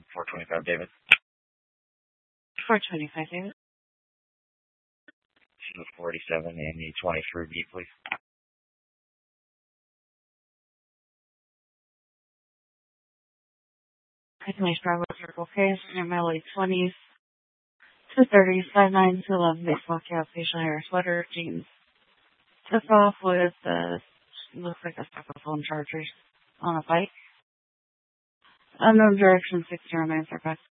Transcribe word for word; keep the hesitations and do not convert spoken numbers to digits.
four twenty-five, David. four twenty-five, David. The forty-seven and the twenty-three B, please. Nice Bravo Circle K, in my late twenties, two thirties, five nines, eleven, baseball cap, facial hair, sweater, jeans. Took off with, uh, looks like a stack of phone chargers on a bike. Unknown direction, six zero nine, Fairfax.